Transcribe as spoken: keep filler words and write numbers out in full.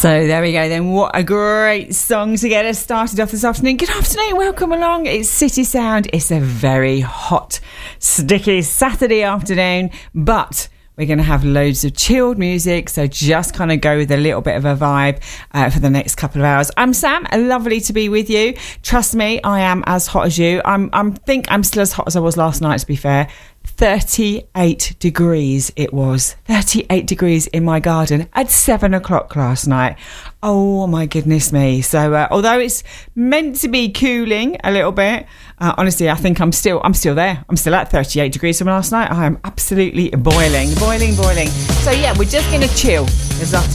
So there we go then. What a great song to get us started off this afternoon. Good afternoon, welcome along. It's City Sound. It's a very hot, sticky Saturday afternoon, but we're going to have loads of chilled music, so just kind of go with a little bit of a vibe uh, for the next couple of hours. I'm Sam, lovely to be with you. Trust me, I am as hot as you. I'm, I'm think I'm still as hot as I was last night, to be fair. thirty-eight degrees it was. thirty-eight degrees in my garden at seven o'clock last night. Oh my goodness me. So uh, although it's meant to be cooling a little bit, uh, honestly, I think I'm still I'm still there. I'm still at thirty-eight degrees from last night. I am absolutely boiling, boiling, boiling. So yeah, we're just going to chill this afternoon.